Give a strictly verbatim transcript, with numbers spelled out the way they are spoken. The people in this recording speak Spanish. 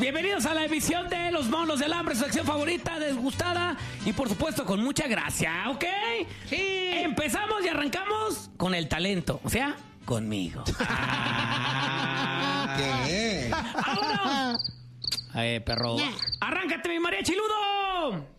Bienvenidos a la emisión de Los Monos del Hambre, su sección favorita, desgustada y por supuesto con mucha gracia, ¿ok? Sí. Empezamos y arrancamos con el talento, o sea, conmigo. Ah. ¿Qué? ¡Vámonos! Eh, perro. Arráncate, mi María Chiludo.